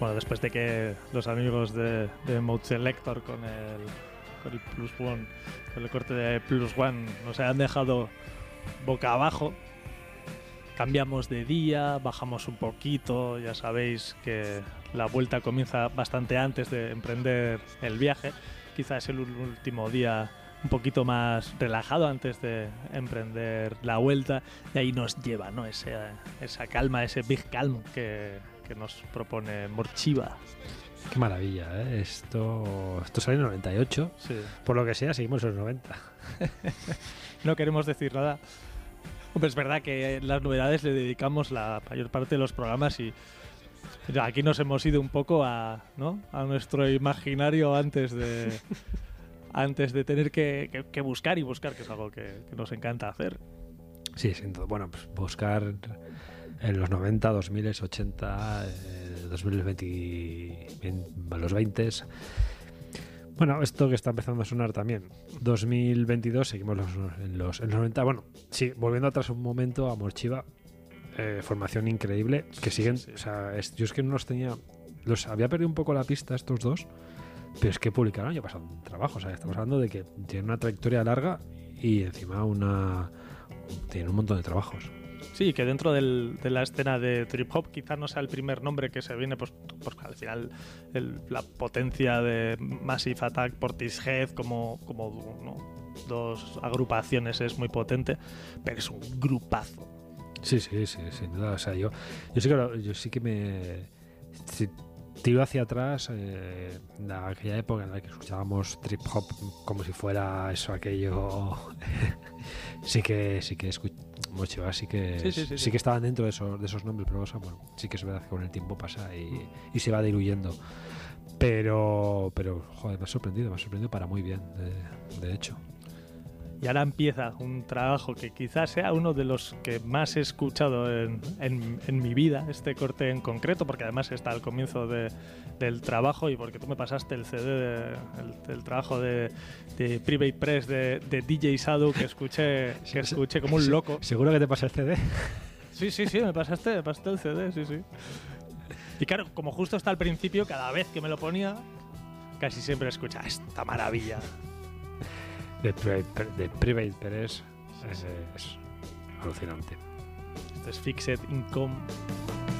Bueno, después de que los amigos de Mode Selector con el Plus One, con el corte de Plus One, nos han dejado boca abajo. Cambiamos de día, bajamos un poquito, ya sabéis que la vuelta comienza bastante antes de emprender el viaje. Quizás es el último día un poquito más relajado antes de emprender la vuelta, y ahí nos lleva, ¿no? Esa calma, ese big calm que nos propone Morchiva. Qué maravilla, ¿eh? Esto sale en el 98. Sí. Por lo que sea, seguimos en los 90. No queremos decir nada. Hombre, es verdad que las novedades le dedicamos la mayor parte de los programas y aquí nos hemos ido un poco a nuestro imaginario antes de tener que buscar y buscar, que es algo que nos encanta hacer. Sí, sin duda. Bueno, pues buscar en los 90, 2000, 80, 2020, los 20. Bueno, esto que está empezando a sonar también. 2022, seguimos en los 90. Bueno, sí, volviendo atrás un momento a Morchiva, formación increíble, que siguen, sí. O sea, yo es que no los tenía, los había perdido un poco la pista estos dos, pero es que publicaron ya pasado un trabajo, o sea, estamos hablando de que tienen una trayectoria larga y encima tienen un montón de trabajos. Sí, que dentro de la escena de trip hop quizás no sea el primer nombre que se viene, pues al final la potencia de Massive Attack, Portishead como ¿no? Dos agrupaciones es muy potente, pero es un grupazo. Sí, sin duda. O sea, yo sí que me... Si tiro hacia atrás, de aquella época en la que escuchábamos trip hop como si fuera eso, aquello... sí que Morchiva sí que estaban dentro de esos nombres, pero bueno, sí que es verdad que con el tiempo pasa y se va diluyendo. Pero joder, me ha sorprendido para muy bien, de hecho. Y ahora empieza un trabajo que quizás sea uno de los que más he escuchado en mi vida, este corte en concreto, porque además está al comienzo del trabajo y porque tú me pasaste el CD del trabajo de Private Press de DJ Sadu que escuché como un loco. ¿Seguro que te pasé el CD? Sí, me pasaste el CD, sí. Y claro, como justo está al principio, cada vez que me lo ponía, casi siempre escucha esta maravilla. De Private Press es alucinante. Este es Fixed Income.